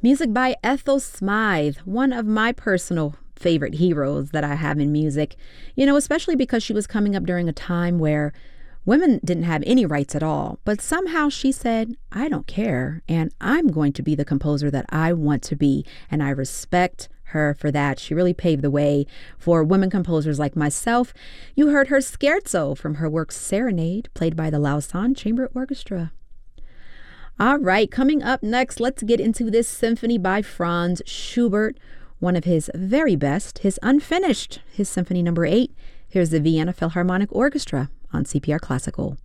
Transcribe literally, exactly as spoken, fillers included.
Music by Ethel Smythe, one of my personal favorite heroes that I have in music, you know, especially because she was coming up during a time where women didn't have any rights at all. But somehow she said, I don't care, and I'm going to be the composer that I want to be. And I respect her for that. She really paved the way for women composers like myself. You heard her scherzo from her work Serenade, played by the Lausanne Chamber Orchestra. All right, coming up next, let's get into this symphony by Franz Schubert, one of his very best, his unfinished, his Symphony Number eight. Here's the Vienna Philharmonic Orchestra on C P R Classical.